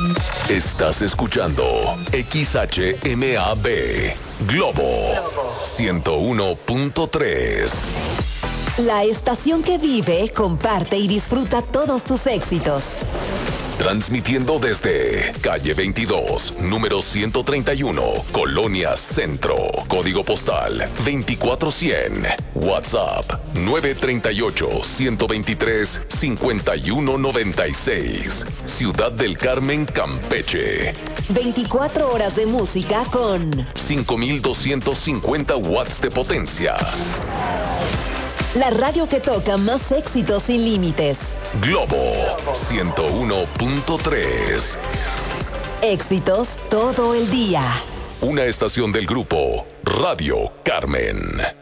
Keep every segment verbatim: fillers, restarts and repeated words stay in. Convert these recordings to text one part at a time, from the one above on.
Estás escuchando X H M A B Globo ciento uno punto tres. La estación que vive, comparte y disfruta todos tus éxitos. Transmitiendo desde calle veintidós, número ciento treinta y uno, Colonia Centro. Código postal veinticuatro cien. WhatsApp nueve tres ocho, uno dos tres, cinco uno nueve seis. Ciudad del Carmen, Campeche. veinticuatro horas de música con cinco mil doscientos cincuenta watts de potencia. La radio que toca más éxitos sin límites. Globo ciento uno punto tres. Éxitos todo el día. Una estación del grupo Radio Carmen.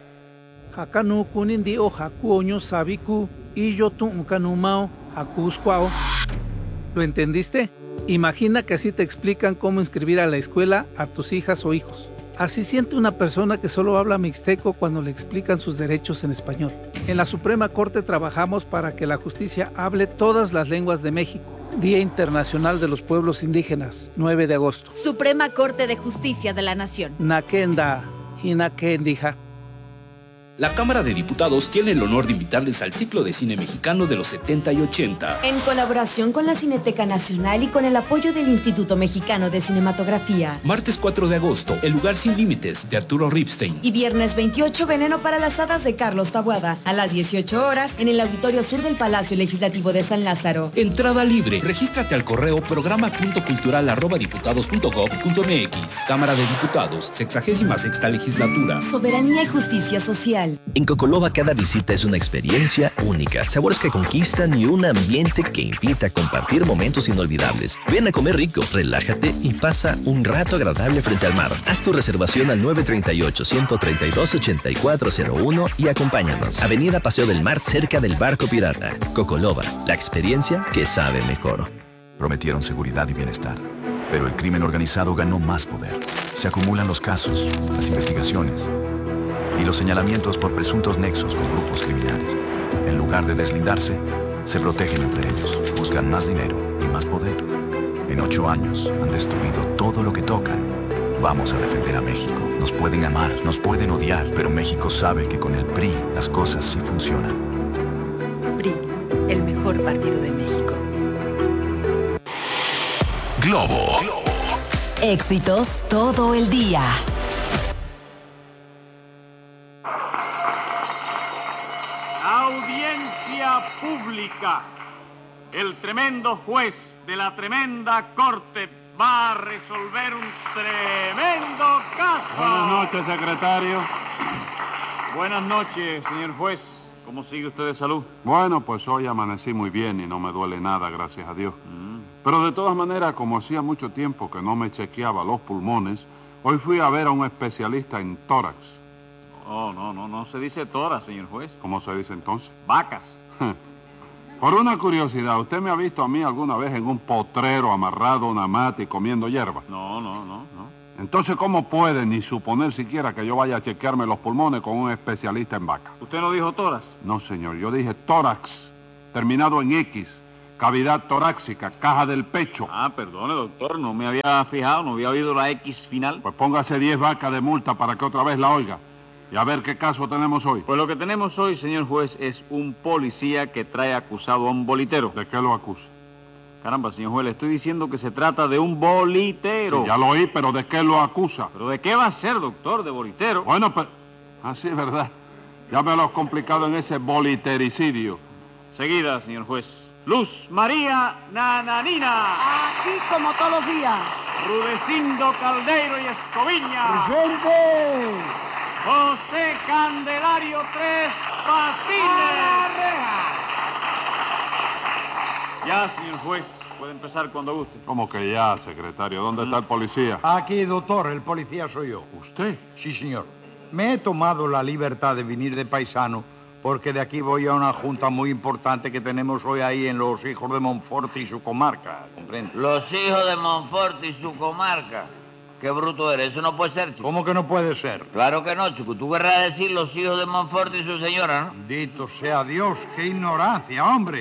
Hakanu kunindi o hakuoño sabiku y yo tu ukanumao hakuskwao. ¿Lo entendiste? Imagina que así te explican cómo inscribir a la escuela a tus hijas o hijos. Así siente una persona que solo habla mixteco cuando le explican sus derechos en español. En la Suprema Corte trabajamos para que la justicia hable todas las lenguas de México. Día Internacional de los Pueblos Indígenas, nueve de agosto. Suprema Corte de Justicia de la Nación. Nakenda, Hinakendija. La Cámara de Diputados tiene el honor de invitarles al ciclo de cine mexicano de los setenta y ochenta. En colaboración con la Cineteca Nacional y con el apoyo del Instituto Mexicano de Cinematografía. Martes cuatro de agosto, El lugar sin límites, de Arturo Ripstein. Y viernes veintiocho, Veneno para las hadas, de Carlos Taboada. A las dieciocho horas, en el Auditorio Sur del Palacio Legislativo de San Lázaro. Entrada libre. Regístrate al correo programa punto cultural arroba diputados punto gob punto mx. Cámara de Diputados, sexagésima sexta legislatura. Soberanía y justicia social. En Cocoloba cada visita es una experiencia única, sabores que conquistan y un ambiente que invita a compartir momentos inolvidables. Ven a comer rico, relájate y pasa un rato agradable frente al mar. Haz tu reservación al nueve tres ocho, uno tres dos, ocho cuatro cero uno y acompáñanos. Avenida Paseo del Mar, cerca del Barco Pirata. Cocoloba, la experiencia que sabe mejor. Prometieron seguridad y bienestar, pero el crimen organizado ganó más poder. Se acumulan los casos, las investigaciones y los señalamientos por presuntos nexos con grupos criminales. En lugar de deslindarse, se protegen entre ellos, buscan más dinero y más poder. En ocho años han destruido todo lo que tocan. Vamos a defender a México. Nos pueden amar, nos pueden odiar, pero México sabe que con el P R I las cosas sí funcionan. P R I, el mejor partido de México. Globo. Éxitos todo el día. Audiencia pública. El tremendo juez de la tremenda corte va a resolver un tremendo caso. Buenas noches, secretario. Buenas noches, señor juez. ¿Cómo sigue usted de salud? Bueno, pues hoy amanecí muy bien y no me duele nada, gracias a Dios. Mm. Pero de todas maneras, como hacía mucho tiempo que no me chequeaba los pulmones, hoy fui a ver a un especialista en tórax. Oh, no, no, no se dice tórax, señor juez. ¿Cómo se dice entonces? Vacas. Por una curiosidad, ¿usted me ha visto a mí alguna vez en un potrero amarrado a una mata y comiendo hierba? No, no, no, no. Entonces, ¿cómo puede ni suponer siquiera que yo vaya a chequearme los pulmones con un especialista en vaca? ¿Usted no dijo tórax? No, señor, yo dije tórax, terminado en X, cavidad torácica, caja del pecho. Ah, perdone, doctor, no me había fijado, no había oído la X final. Pues póngase diez vacas de multa para que otra vez la oiga. Y a ver qué caso tenemos hoy. Pues lo que tenemos hoy, señor juez, es un policía que trae acusado a un bolitero. ¿De qué lo acusa? Caramba, señor juez, le estoy diciendo que se trata de un bolitero. Sí, ya lo oí, pero ¿de qué lo acusa? ¿Pero de qué va a ser, doctor, de bolitero? Bueno, pero... Así es verdad. Ya me lo has complicado en ese bolitericidio. Seguida, señor juez. Luz María Nananina. Aquí como todos los días. Rudecindo Caldeiro y Escoviña. ¡Presente! José Candelario Tres Patines. Ya, señor juez, puede empezar cuando guste. ¿Cómo que ya, secretario? ¿Dónde mm. está el policía? Aquí, doctor, el policía soy yo. ¿Usted? Sí, señor. Me he tomado la libertad de venir de paisano porque de aquí voy a una junta muy importante que tenemos hoy ahí en los hijos de Monforte y su comarca, ¿comprende? Los hijos de Monforte y su comarca. Qué bruto eres, eso no puede ser, chico. ¿Cómo que no puede ser? Claro que no, chico. Tú querrás decir los hijos de Monforte y su señora, ¿no? Bendito sea Dios, qué ignorancia, hombre.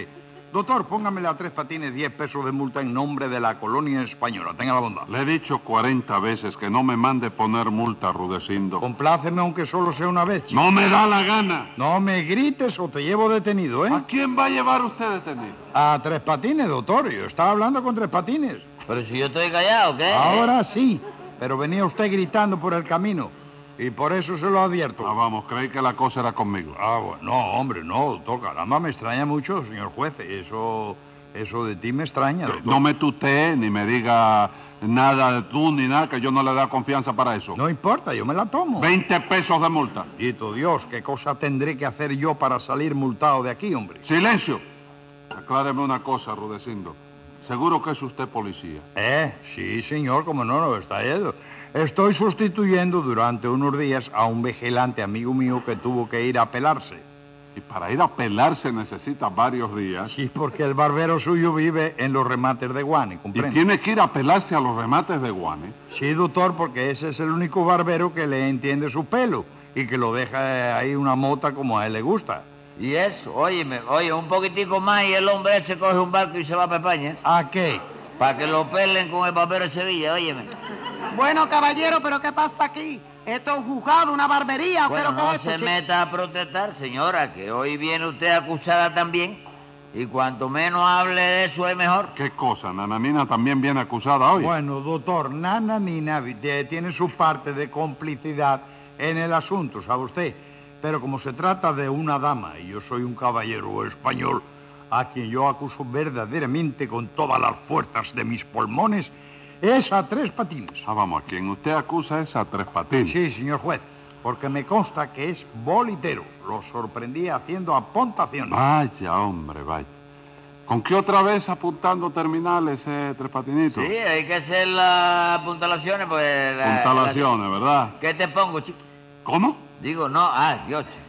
Doctor, póngamele a Tres Patines diez pesos de multa en nombre de la colonia española. Tenga la bondad. Le he dicho cuarenta veces que no me mande poner multa, Rudecindo. Compláceme aunque solo sea una vez, chico. No me da la gana. No me grites o te llevo detenido, ¿eh? ¿A quién va a llevar usted detenido? A Tres Patines, doctor. Yo estaba hablando con Tres Patines. Pero si yo estoy callado, ¿qué? Ahora sí, pero venía usted gritando por el camino. Y por eso se lo advierto. Ah, vamos, creí que la cosa era conmigo. Ah, bueno, no, hombre, no, doctor, caramba, me extraña mucho, señor juez. Eso, eso de ti me extraña, doctor. No me tutee, ni me diga nada de tú, ni nada, que yo no le da confianza para eso. No importa, yo me la tomo. veinte pesos de multa. Dito Dios, ¿qué cosa tendré que hacer yo para salir multado de aquí, hombre? ¡Silencio! Acláreme una cosa, Rudecindo. ¿Seguro que es usted policía? Eh, sí, señor, como no, no está yendo. Estoy sustituyendo durante unos días a un vigilante amigo mío que tuvo que ir a pelarse. Y para ir a pelarse necesita varios días. Sí, porque el barbero suyo vive en los remates de Guane, ¿comprende? ¿Y tiene que ir a pelarse a los remates de Guane? Sí, doctor, porque ese es el único barbero que le entiende su pelo y que lo deja ahí una mota como a él le gusta. Y eso, óyeme, oye, un poquitico más y el hombre ese coge un barco y se va para España. ¿A qué? Para que lo pelen con el barbero de Sevilla, óyeme. Bueno, caballero, ¿pero qué pasa aquí? Esto es un juzgado, una barbería. Bueno, ¿Pero no qué es esto, se chico? meta a protestar, señora, que hoy viene usted acusada también. Y cuanto menos hable de eso es mejor. ¿Qué cosa? ¿Nananina también viene acusada hoy? Bueno, doctor, Nananina tiene su parte de complicidad en el asunto, ¿sabe usted? Pero como se trata de una dama y yo soy un caballero español a quien yo acuso verdaderamente con todas las fuerzas de mis pulmones, es a Tres Patines. Ah, vamos, a quien usted acusa es a Tres Patines. Sí, señor juez, porque me consta que es bolitero. Lo sorprendí haciendo apuntaciones. Vaya, hombre, vaya. ¿Con qué otra vez apuntando terminales, eh, Tres Patinitos? Sí, hay que hacer las apuntalaciones, pues... La, Apuntalaciones, la... ¿verdad? ¿Qué te pongo, chico? ¿Cómo? Digo, no, ah, Dios, chico.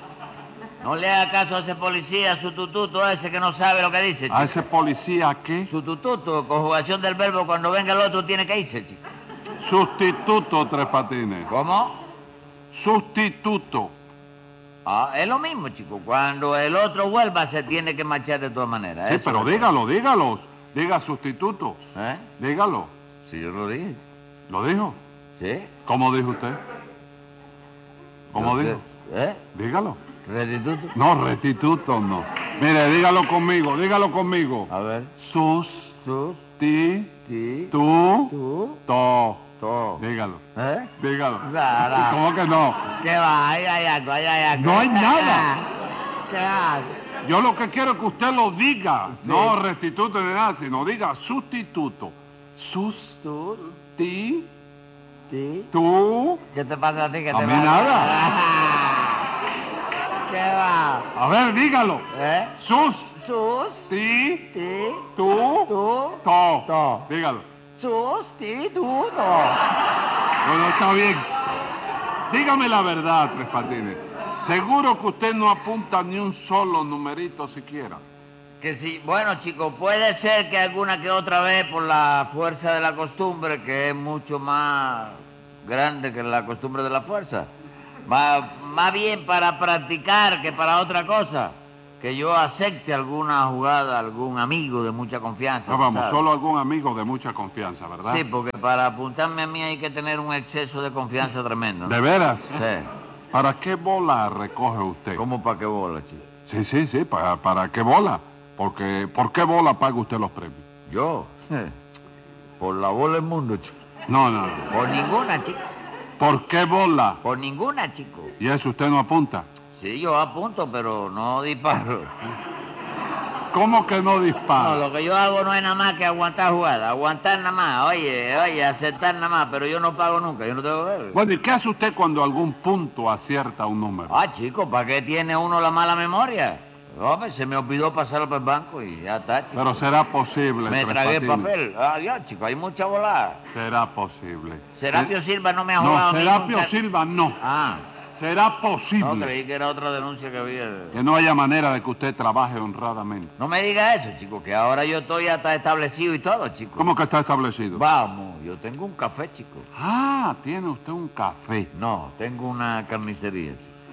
No le haga caso a ese policía, su tututo ese que no sabe lo que dice, chico. ¿A ese policía qué? Su tututo, conjugación del verbo, cuando venga el otro tiene que irse, chico. Sustituto, Tres Patines. ¿Cómo? Sustituto. Ah, es lo mismo, chico. Cuando el otro vuelva se tiene que marchar de todas maneras. Sí, Eso pero es. dígalo, dígalo. Diga sustituto. ¿Eh? Dígalo. Sí, yo lo dije. ¿Lo dijo? ¿Sí? ¿Cómo dijo usted? ¿Cómo Yo dijo? qué- ¿Eh? Dígalo. ¿Restituto? No, restituto no. Mire, dígalo conmigo, dígalo conmigo. A ver. Sus, Sus, ti, ti, tú, tú, to. to. Dígalo. ¿Eh? Dígalo. Nada. ¿Cómo que no? ¿Qué va? Ahí hay algo, ahí hay algo. No hay nada. ¿Qué hay? Yo lo que quiero es que usted lo diga. No restituto ni nada, sino diga sustituto. Sus, Sus, ti, ti. tú. ¿Qué te pasa a ti? ¿Qué A te mí pasa? nada. ¿Qué va? A ver, dígalo. ¿Eh? Sus, Sus, ti, ti, tú, tú, to. to. Dígalo. Sustituto. Bueno, está bien. Dígame la verdad, Tres Patines. Seguro que usted no apunta ni un solo numerito siquiera. Que sí, bueno, chicos, puede ser que alguna que otra vez por la fuerza de la costumbre, que es mucho más grande que la costumbre de la fuerza, más, más bien para practicar que para otra cosa, que yo acepte alguna jugada, algún amigo de mucha confianza. No, vamos, ¿sabes? solo algún amigo de mucha confianza, ¿verdad? Sí, porque para apuntarme a mí hay que tener un exceso de confianza tremendo, ¿no? ¿De veras? Sí. ¿Para qué bola recoge usted? ¿Cómo para qué bola, chico? Sí, sí, sí, ¿para, para qué bola? Porque, ¿por qué bola paga usted los premios? ¿Yo? Por la bola del mundo, chico. No, no, no. Por ninguna, chico. ¿Por qué bola? Por ninguna, chico. ¿Y eso usted no apunta? Sí, yo apunto, pero no disparo. ¿Cómo que no No, dispara? lo que yo hago no es nada más que aguantar jugada, aguantar nada más, oye, oye, aceptar nada más, pero yo no pago nunca, yo no tengo que ver. Bueno, ¿y qué hace usted cuando algún punto acierta un número? Ah, chico, ¿para qué tiene uno la mala memoria? Hombre, se me olvidó pasarlo por el banco y ya está, chico. Pero será posible, Me Tres tragué el Patines. papel. Adiós, chico, hay mucha volada. Será posible. Serapio Eh, Silva no me ha jugado a No, mí Serapio nunca. Silva no. Ah, Será posible. no, creí que era otra denuncia que había. Que no haya manera de que usted trabaje honradamente. No me diga eso, chico, que ahora yo estoy hasta establecido y todo, chico. ¿Cómo que está establecido? Vamos, yo tengo un café, chico. Ah, tiene usted un café. No, tengo una carnicería, chico.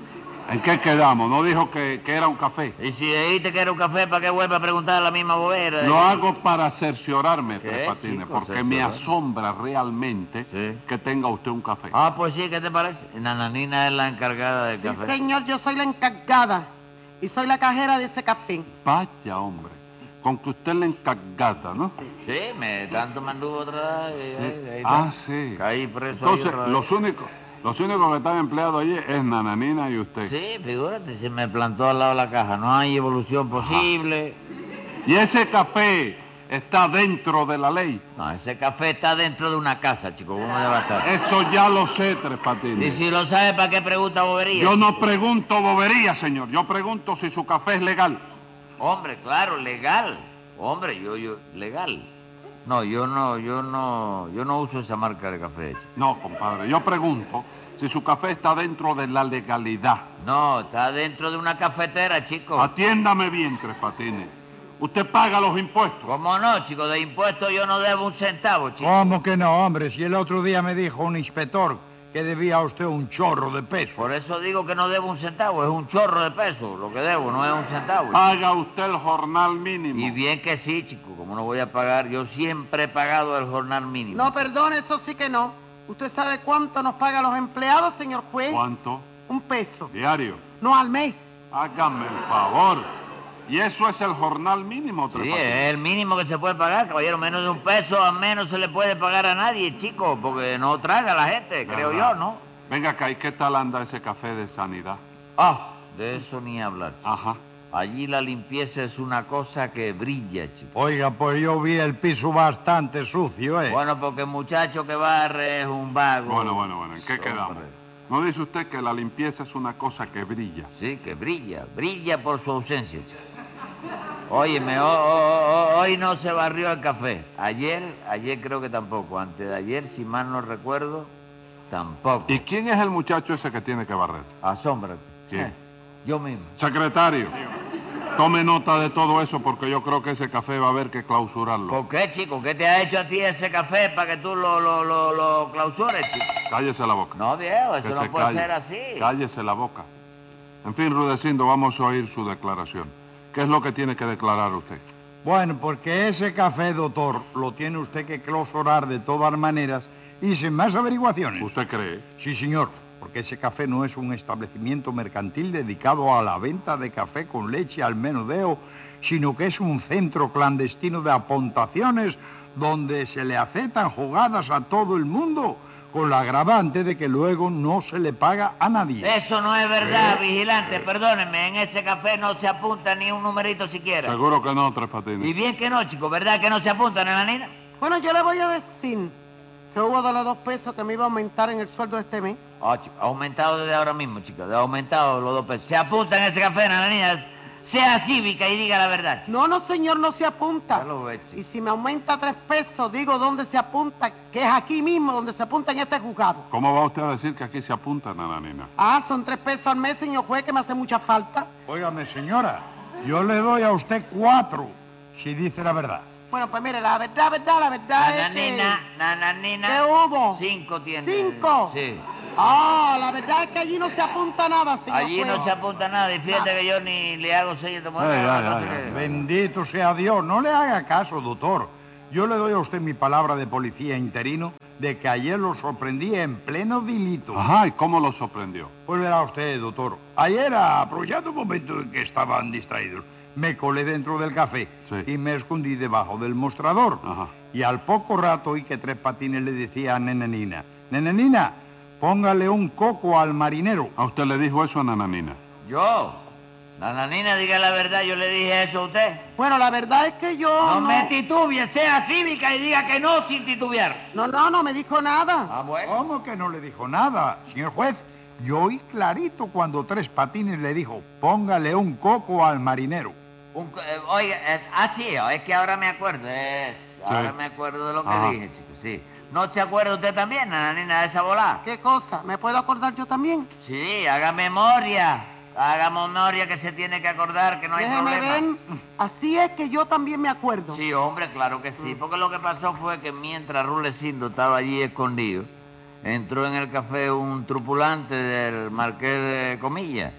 ¿En qué quedamos? ¿No dijo que, que era un café? Y si dijiste que era un café, ¿para qué vuelve a preguntar la misma bobera? Lo hago para cerciorarme, ¿Qué, Tres Patines, chico, porque me asombra realmente sí. que tenga usted un café. Ah, pues sí, ¿qué te parece? Nananina es la encargada del Sí, café. señor, yo soy la encargada y soy la cajera de ese café. Vaya, hombre, con que usted es la encargada, ¿no? Sí, sí me tanto me anduvo otra vez. Sí. Ahí, ahí, Ah, ahí. sí. Caí preso Entonces, ahí otra vez. los únicos, los únicos que están empleados allí es Nananina y usted. Sí, figúrate, se me plantó al lado de la caja. No hay evolución posible. ¿Y ese café está dentro de la ley? No, ese café está dentro de una casa, chico. ¿Cómo va a estar? Eso ya lo sé, Tres Patines. Y si lo sabe, ¿para qué pregunta bobería? Yo no chico? pregunto bobería, señor. Yo pregunto si su café es legal. Hombre, claro, legal. Hombre, yo, yo, legal. No, yo no, yo no, yo no uso esa marca de café. chico. No, compadre, yo pregunto si su café está dentro de la legalidad. No, está dentro de una cafetera, chico. Atiéndame bien, Tres Patines. Usted paga los impuestos. ¿Cómo no, chico? De impuestos yo no debo un centavo, chico. ¿Cómo que no, hombre? Si el otro día me dijo un inspector que debía a usted un chorro de peso. Por eso digo que no debo un centavo, es un chorro de peso. Lo que debo no es un centavo. Paga usted el jornal mínimo. Y bien que sí, chico, como no voy a pagar, yo siempre he pagado el jornal mínimo. No, perdone, eso sí que no. ¿Usted sabe cuánto nos pagan los empleados, señor juez? ¿Cuánto? Un peso. Diario. No, al mes. Hágame el favor. ¿Y eso es el jornal mínimo, Tres Sí, Patines? es el mínimo que se puede pagar, caballero. Menos de un peso a menos se le puede pagar a nadie, chico, porque no traga la gente, creo yo, ¿no? Venga acá, ¿y qué tal anda ese café de sanidad? Ah, de eso ni hablar. chico. Ajá. Allí la limpieza es una cosa que brilla, chico. Oiga, pues yo vi el piso bastante sucio, ¿eh? Bueno, porque el muchacho que barre es un vago. Bueno, bueno, bueno, ¿en qué Hombre. quedamos? ¿No dice usted que la limpieza es una cosa que brilla? Sí, que brilla, brilla por su ausencia, chico. Óyeme, ho- ho- ho- hoy no se barrió el café. Ayer, ayer creo que tampoco. Antes de ayer, si mal no recuerdo, tampoco. ¿Y quién es el muchacho ese que tiene que barrer? Asómbrate. ¿Quién? Eh, yo mismo. Secretario, tome nota de todo eso porque yo creo que ese café va a haber que clausurarlo. ¿Por qué, chico? ¿Qué te ha hecho a ti ese café para que tú lo, lo, lo, lo clausures, chico? Cállese la boca. No, viejo, eso Que no se puede calle. ser así. Cállese la boca. En fin, Rudecindo, vamos a oír su declaración. ¿Qué es lo que tiene que declarar usted? Bueno, porque ese café, doctor, lo tiene usted que clausurar de todas maneras y sin más averiguaciones. ¿Usted cree? Sí, señor, porque ese café no es un establecimiento mercantil dedicado a la venta de café con leche al menudeo, sino que es un centro clandestino de apuntaciones donde se le aceptan jugadas a todo el mundo, con la agravante de que luego no se le paga a nadie. Eso no es verdad, vigilante, perdónenme, en ese café no se apunta ni un numerito siquiera. Seguro que no, Tres Patines. Y bien que no, chico, ¿verdad que no se apunta, nananina? Bueno, yo le voy a decir que hubo de los dos pesos que me iba a aumentar en el sueldo de este mes. Ah, chico, ha aumentado desde ahora mismo, chico, ha aumentado los dos pesos. Se apunta en ese café, nananina, sea cívica y diga la verdad, chico. No, no, señor, no se apunta. Ya lo ve, chico. Y si me aumenta tres pesos, digo dónde se apunta, que es aquí mismo donde se apunta en este juzgado. ¿Cómo va usted a decir que aquí se apunta, nananina? Ah, son tres pesos al mes, señor juez, que me hace mucha falta. Óigame, señora, yo le doy a usted cuatro, si dice la verdad. Bueno, pues mire, la verdad, verdad, la verdad Nananina, es nananina. que... ¿Qué hubo? Cinco tiene. ¿Cinco? Sí. Ah, la verdad es que allí no se apunta nada, señor Allí juez. no se apunta nada y fíjate que yo ni le hago sello de muerte. Ay, ay, no ay, sé ay. qué. Bendito sea Dios, no le haga caso, doctor. Yo le doy a usted mi palabra de policía interino de que ayer lo sorprendí en pleno delito. Ajá, ¿y cómo lo sorprendió? Pues verá usted, doctor. Ayer, aprovechando un momento en que estaban distraídos, me colé dentro del café Sí. y me escondí debajo del mostrador. Ajá. Y al poco rato oí que Tres Patines le decía a Nenenina, Nenenina, póngale un coco al marinero. ¿A usted le dijo eso a nananina? Yo, nananina, diga la verdad, yo le dije eso a usted. Bueno, la verdad es que yo No, no... me titubie, sea cívica y diga que no sin titubear. No, no, no me dijo nada. Ah, bueno. ¿Cómo que no le dijo nada, señor juez? Yo oí clarito cuando Tres Patines le dijo, póngale un coco al marinero. Un co- eh, oiga, eh, ah, sí, es que ahora me acuerdo, es, ahora me acuerdo de lo que Ajá. dije, chico, sí. ¿No se acuerda usted también, nananina, de esa volada? ¿Qué cosa? ¿Me puedo acordar yo también? Sí, haga memoria, haga memoria que se tiene que acordar, que no hay Déjeme problema. ver. Así es que yo también me acuerdo. Sí, hombre, claro que sí, porque lo que pasó fue que mientras Rulecindo estaba allí escondido, entró en el café un tripulante del Marqués de Comillas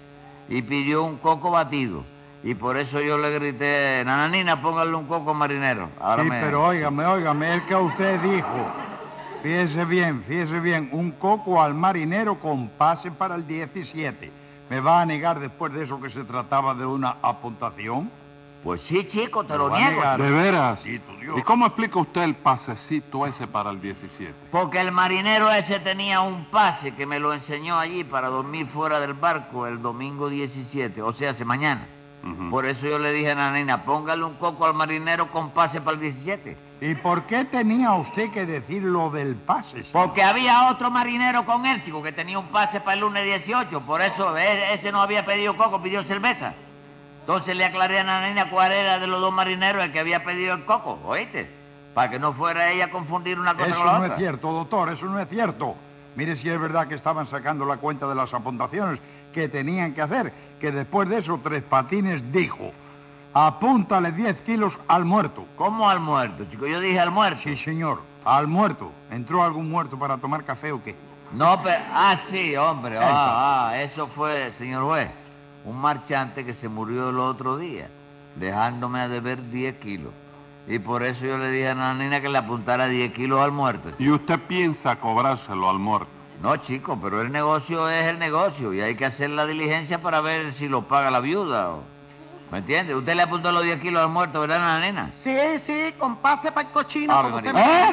y pidió un coco batido. Y por eso yo le grité, Nananina, póngale un coco marinero. Ahora sí, me... pero óigame, óigame, el que usted dijo. Fíjese bien, fíjese bien, un coco al marinero con pase para el diecisiete. ¿Me va a negar después de eso que se trataba de una apuntación? Pues sí, chico, te ¿Me lo va a niego. negar? ¿De veras? Sí, tu Dios. ¿Y cómo explica usted el pasecito ese para el diecisiete? Porque el marinero ese tenía un pase que me lo enseñó allí para dormir fuera del barco el domingo diecisiete, o sea, hace mañana. Uh-huh. Por eso yo le dije a Nananina, póngale un coco al marinero con pase para el diecisiete. ¿Y por qué tenía usted que decir lo del pase, señor? Porque había otro marinero con él, chico, que tenía un pase para el lunes dieciocho. Por eso ese no había pedido coco, pidió cerveza. Entonces le aclaré a Nananina cuál era de los dos marineros el que había pedido el coco, ¿oíste? Para que no fuera ella a confundir una cosa eso con la no otra. Es cierto, doctor, eso no es cierto. Mire si es verdad que estaban sacando la cuenta de las apuntaciones que tenían que hacer, que después de eso Tres Patines dijo, apúntale diez kilos al muerto. ¿Cómo al muerto, chico? Yo dije al muerto. Sí, señor, al muerto. ¿Entró algún muerto para tomar café o qué? No, pero... Ah, sí, hombre. Ah, ah, eso fue, señor juez, un marchante que se murió el otro día, dejándome a deber diez kilos. Y por eso yo le dije a Nananina que le apuntara diez kilos al muerto. ¿Y usted piensa cobrárselo al muerto? No, chico, pero el negocio es el negocio y hay que hacer la diligencia para ver si lo paga la viuda. O... ¿Me entiende? Usted le apuntó los diez kilos al muerto, ¿verdad, Nananina? Sí, sí, con pase para el cochino. Ave como María. usted me- ¿Eh?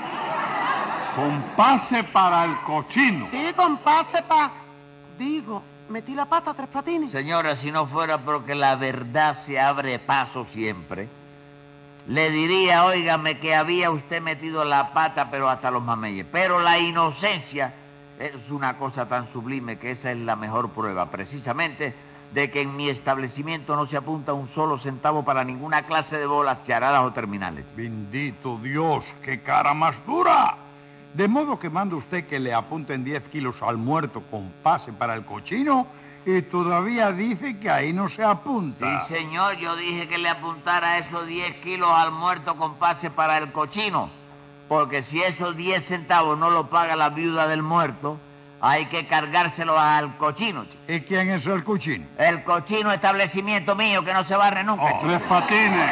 Con pase para el cochino. Sí, con pase para... Digo, metí la pata a Tres Patines. Señora, si no fuera porque la verdad se abre paso siempre, le diría, óigame, que había usted metido la pata, pero hasta los mameyes. Pero la inocencia es una cosa tan sublime que esa es la mejor prueba, precisamente, de que en mi establecimiento no se apunta un solo centavo para ninguna clase de bolas, charadas o terminales. Bendito Dios, qué cara más dura. De modo que manda usted que le apunten diez kilos al muerto con pase para el cochino y todavía dice que ahí no se apunta. Sí, señor, yo dije que le apuntara esos diez kilos al muerto con pase para el cochino, porque si esos diez centavos no lo paga la viuda del muerto, hay que cargárselo al cochino. ¿Y quién es el cochino? El cochino establecimiento mío que no se barre nunca. Oh, Tres Patines.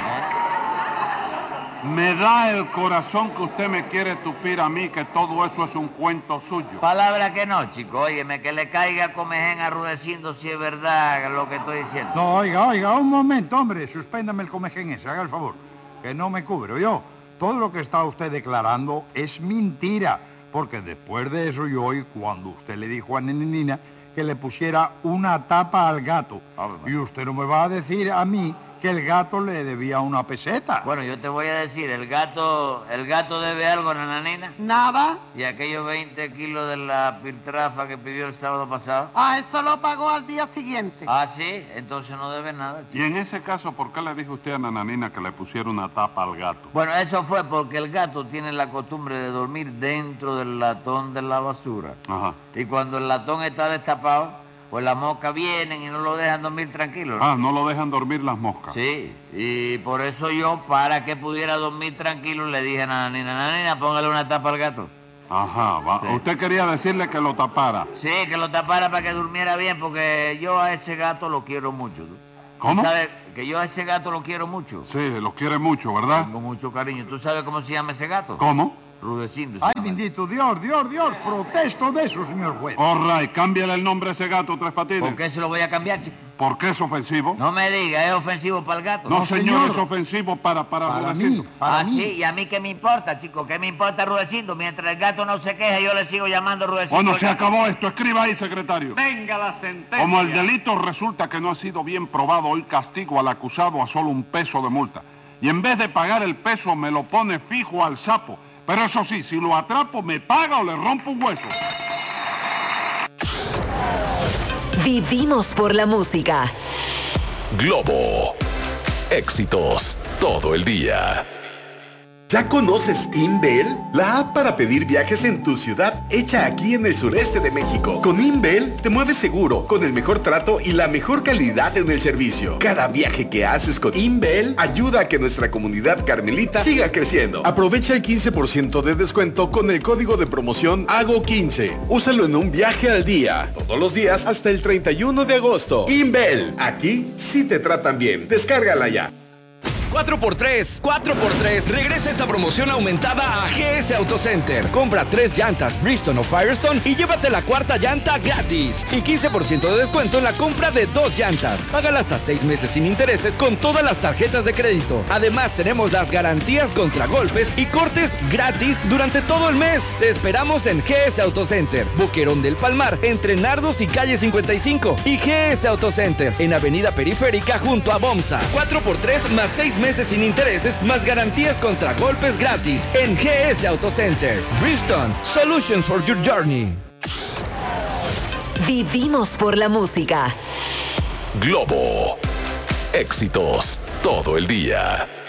Me da el corazón que usted me quiere tupir a mí, que todo eso es un cuento suyo. Palabra que no, chico. Óyeme, que le caiga comején a Rudecindo si es verdad lo que estoy diciendo. No, oiga, oiga, un momento, hombre. Suspéndame el comején ese, haga el favor. Que no me cubro yo. Todo lo que está usted declarando es mentira. Porque después de eso yo oí cuando usted le dijo a Nananina que le pusiera una tapa al gato. Y usted no me va a decir a mí que el gato le debía una peseta. Bueno, yo te voy a decir, el gato el gato debe algo, Nananina. Nada. ¿Y aquellos veinte kilos de la piltrafa que pidió el sábado pasado? Ah, eso lo pagó al día siguiente. Ah, sí, entonces no debe nada, chico. Y en ese caso, ¿por qué le dijo usted a Nananina que le pusiera una tapa al gato? Bueno, eso fue porque el gato tiene la costumbre de dormir dentro del latón de la basura. Ajá. Y cuando el latón está destapado, pues las moscas vienen y no lo dejan dormir tranquilo, ¿no? Ah, no lo dejan dormir las moscas. Sí, y por eso yo, para que pudiera dormir tranquilo, le dije a Nananina, Nananina, póngale una tapa al gato. Ajá, va. Sí. Usted quería decirle que lo tapara. Sí, que lo tapara para que durmiera bien, porque yo a ese gato lo quiero mucho. ¿Tú? ¿Cómo? ¿Tú sabes que yo a ese gato lo quiero mucho? Sí, lo quiere mucho, ¿verdad? Tengo mucho cariño. ¿Tú sabes cómo se llama ese gato? ¿Cómo? Rudecindo. se Ay, llama. bendito Dios, Dios, Dios, protesto de eso, señor juez. All right, cámbiale el nombre a ese gato, Tres Patines. ¿Por qué se lo voy a cambiar, chico? ¿Por qué es ofensivo? No me diga, ¿es ofensivo para el gato? No, No, señor, señor. es ofensivo para, para, Para Rudecindo. mí, para ah, mí. sí, ¿y a mí qué me importa, chico? ¿Qué me importa Rudecindo? Mientras el gato no se queja, yo le sigo llamando Rudecindo. Bueno, se acabó esto. Escriba ahí, secretario. Venga la sentencia. Como el delito resulta que no ha sido bien probado, hoy castigo al acusado a solo un peso de multa. Y en vez de pagar el peso, me lo pone fijo al sapo. Pero eso sí, si lo atrapo, me paga o le rompo un hueso. Vivimos por la música. Globo. Éxitos todo el día. ¿Ya conoces Inbel? La app para pedir viajes en tu ciudad, hecha aquí en el sureste de México. Con Inbel te mueves seguro, con el mejor trato y la mejor calidad en el servicio. Cada viaje que haces con Inbel ayuda a que nuestra comunidad carmelita siga creciendo. Aprovecha el quince por ciento de descuento con el código de promoción Hago quince. Úsalo en un viaje al día, todos los días hasta el treinta y uno de agosto. Inbel, aquí sí te tratan bien. Descárgala ya. cuatro por tres, cuatro por tres. Regresa esta promoción aumentada a G S Auto Center. Compra tres llantas Bridgestone o Firestone y llévate la cuarta llanta gratis. Y quince por ciento de descuento en la compra de dos llantas. Págalas a seis meses sin intereses con todas las tarjetas de crédito. Además, tenemos las garantías contra golpes y cortes gratis durante todo el mes. Te esperamos en G S Auto Center, Boquerón del Palmar, entre Nardos y calle cincuenta y cinco. Y G S Auto Center, en Avenida Periférica junto a Bomsa. cuatro por tres más seis meses sin intereses, más garantías contra golpes gratis en G S Auto Center. Bridgestone, Solutions for Your Journey. Vivimos por la música. Globo. Éxitos todo el día.